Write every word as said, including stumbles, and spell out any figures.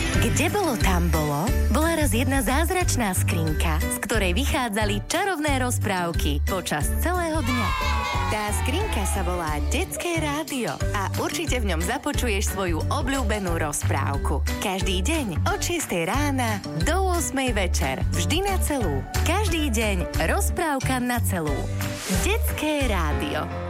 Kde bolo, tam bolo? Bola raz jedna zázračná skrinka, z ktorej vychádzali čarovné rozprávky počas celého dňa. Tá skrinka sa volá Detské rádio a určite v ňom započuješ svoju obľúbenú rozprávku. Každý deň od šiestej rána do ôsmej večer. Vždy na celú. Každý deň rozprávka na celú. Detské rádio.